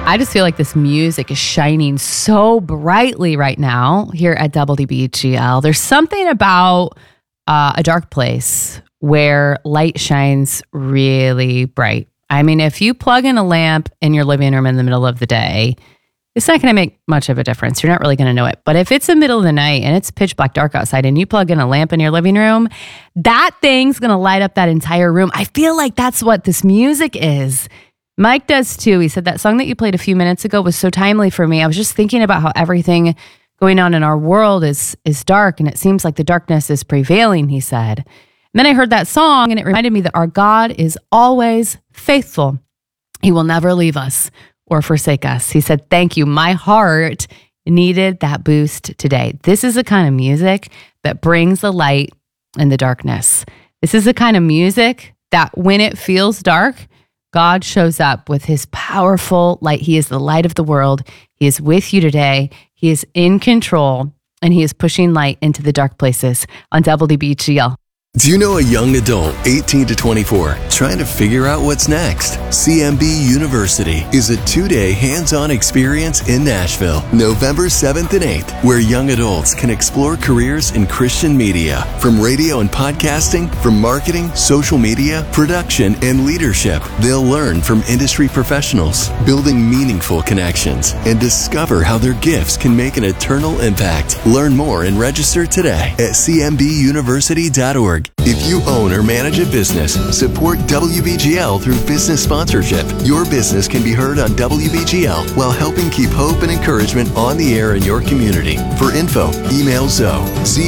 I just feel like this music is shining so brightly right now here at WBGL. There's something about a dark place where light shines really bright. I mean, if you plug in a lamp in your living room in the middle of the day, it's not going to make much of a difference. You're not really going to know it. But if it's the middle of the night and it's pitch black dark outside and you plug in a lamp in your living room, that thing's going to light up that entire room. I feel like that's what this music is. Mike does too. He said that song that you played a few minutes ago was so timely for me. I was just thinking about how everything going on in our world is dark, and it seems like the darkness is prevailing, he said. And then I heard that song and it reminded me that our God is always faithful. He will never leave us or forsake us. He said, thank you. My heart needed that boost today. This is the kind of music that brings the light in the darkness. This is the kind of music that when it feels dark, God shows up with his powerful light. He is the light of the world. He is with you today. He is in control, and he is pushing light into the dark places on WBGL. Do you know a young adult, 18 to 24, trying to figure out what's next? CMB University is a 2-day hands-on experience in Nashville, November 7th and 8th, where young adults can explore careers in Christian media, from radio and podcasting, from marketing, social media, production, and leadership. They'll learn from industry professionals, building meaningful connections, and discover how their gifts can make an eternal impact. Learn more and register today at cmbuniversity.org. If you own or manage a business, support WBGL through business sponsorship. Your business can be heard on WBGL while helping keep hope and encouragement on the air in your community. For info, email Zoe,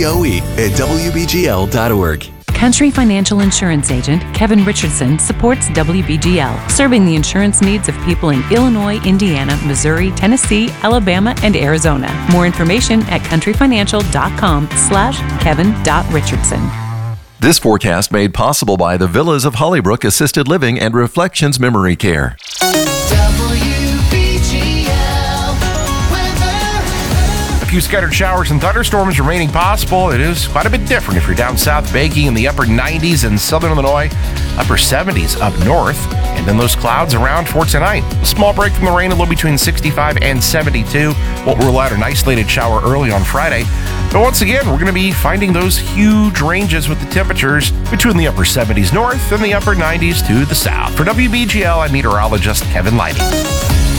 ZOE@WBGL.org. Country Financial Insurance Agent Kevin Richardson supports WBGL, serving the insurance needs of people in Illinois, Indiana, Missouri, Tennessee, Alabama, and Arizona. More information at countryfinancial.com/Kevin.Richardson. This forecast made possible by the Villas of Hollybrook Assisted Living and Reflections Memory Care. A few scattered showers and thunderstorms remaining possible. It is quite a bit different if you're down south, baking in the upper 90s in southern Illinois, upper 70s up north, and then those clouds around for tonight. A small break from the rain, a little between 65 and 72. Won't rule out an isolated shower early on Friday. But once again, we're going to be finding those huge ranges with the temperatures between the upper 70s north and the upper 90s to the south. For WBGL, I'm meteorologist Kevin Lighty.